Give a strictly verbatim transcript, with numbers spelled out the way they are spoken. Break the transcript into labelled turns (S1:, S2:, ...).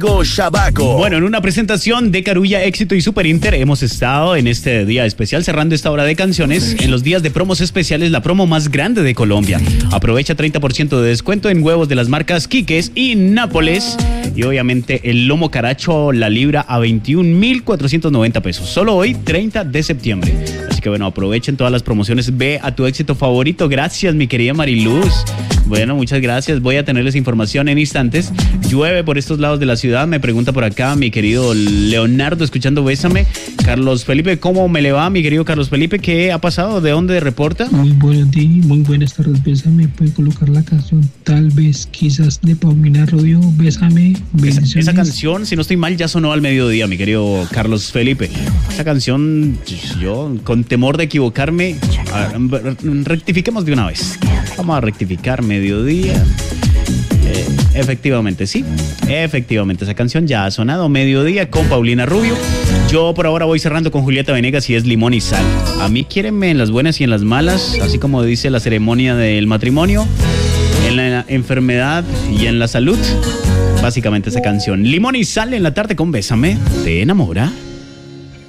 S1: Shabaco.
S2: Bueno, en una presentación de Carulla, Éxito y Super Inter hemos estado en este día especial cerrando esta hora de canciones en los días de promos especiales, la promo más grande de Colombia. Aprovecha treinta por ciento de descuento en huevos de las marcas Quiques y Nápoles y obviamente el lomo caracho la libra a veintiún mil cuatrocientos noventa pesos. Solo hoy, treinta de septiembre. Así que bueno, aprovechen todas las promociones. Ve a tu éxito favorito. Gracias, mi querida Mariluz. Bueno, muchas gracias. Voy a tenerles información en instantes. Llueve por estos lados de la ciudad. Me pregunta por acá mi querido Leonardo, escuchando Bésame. Carlos Felipe, ¿cómo me le va, mi querido Carlos Felipe? ¿Qué ha pasado? ¿De dónde reporta?
S3: Muy buenos días, muy buenas tardes. Bésame. Puede colocar la canción Tal vez, quizás, de Paulina Rubio. Bésame.
S2: Esa, esa canción, si no estoy mal, ya sonó al mediodía, mi querido Carlos Felipe. Esa canción, yo, con temor de equivocarme, a, rectifiquemos de una vez. Vamos a rectificar mediodía. Eh, efectivamente, sí. Efectivamente, esa canción ya ha sonado mediodía con Paulina Rubio. Yo por ahora voy cerrando con Julieta Venegas y es Limón y Sal. A mí quiérenme en las buenas y en las malas, así como dice la ceremonia del matrimonio, en la enfermedad y en la salud. Básicamente esa canción. Limón y Sal en la tarde con Bésame. ¿Te enamora?